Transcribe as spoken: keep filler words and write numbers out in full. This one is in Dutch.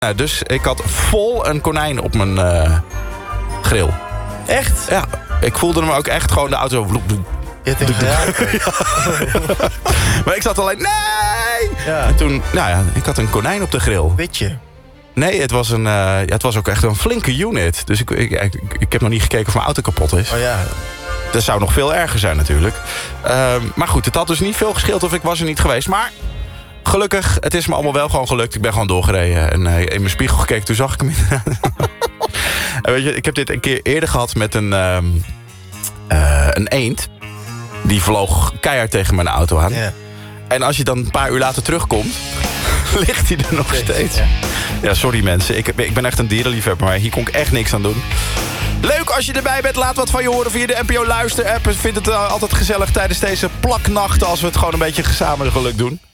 Nou, dus ik had vol een konijn op mijn uh, grill. Echt? Ja, ik voelde hem ook echt gewoon de auto... Bloep, bloep. Je hebt hem geraakt. Ja. Maar ik zat alleen... Nee! Ja. En toen, nou ja, ik had een konijn op de grill. Witje. Nee, het was, een, uh, ja, het was ook echt een flinke unit. Dus ik, ik, ik, ik heb nog niet gekeken of mijn auto kapot is. Oh ja. Dat zou nog veel erger zijn natuurlijk. Uh, maar goed, het had dus niet veel gescheeld of ik was er niet geweest. Maar gelukkig, het is me allemaal wel gewoon gelukt. Ik ben gewoon doorgereden en uh, in mijn spiegel gekeken. Toen zag ik hem inderdaad. En weet je, ik heb dit een keer eerder gehad met een, uh, uh, een eend. Die vloog keihard tegen mijn auto aan. Ja. En als je dan een paar uur later terugkomt... ligt hij er nog steeds. Ja. Ja, sorry mensen. Ik, ik ben echt een dierenliefhebber, maar hier kon ik echt niks aan doen. Leuk als je erbij bent. Laat wat van je horen via de N P O Luister-app. Ik vind het uh, altijd gezellig tijdens deze plaknachten... als we het gewoon een beetje gezamenlijk geluk doen.